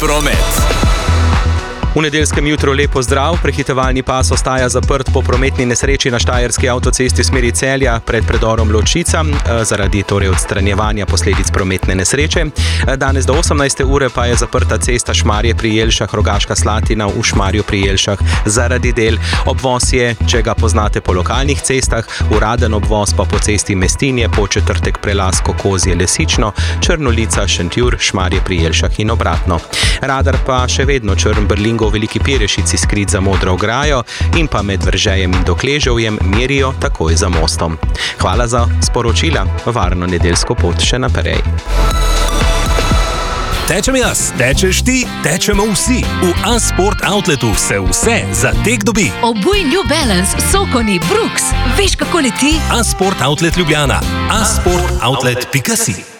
promet. V nedeljskem jutru lepo zdrav, prehitevalni pas ostaja zaprt po prometni nesreči na štajerski avtocesti v smeri Celja pred predorom Ločica, zaradi odstranjevanja posledic prometne nesreče. Danes do 18. ure pa je zaprta cesta Šmarje pri Jelšah, Rogaška Slatina v Šmarju pri Jelšah zaradi del. Obvoz je, če ga poznate po lokalnih cestah, uraden obvoz pa po cesti Mestinje, Podčetrtek, Prelasko, Kozje, Lesično, Črnolica, Šentjur, Šmarje pri Jelšah in obratno. Radar pa še vedno črn Berlingo v Veliki Perešici skrit za modro ograjo in pa med Vržejem in Dokleževjem merijo takoj za mostom. Hvala za sporočila, varno nedeljsko pot še naprej. Tečem jaz, tečeš ti, tečemo vsi. V A-Sport Outletu se vse za tek dobi. Obuj New Balance, Sokoni, Brooks. Veš, kako leti? A-Sport Outlet Ljubljana. asportoutlet.si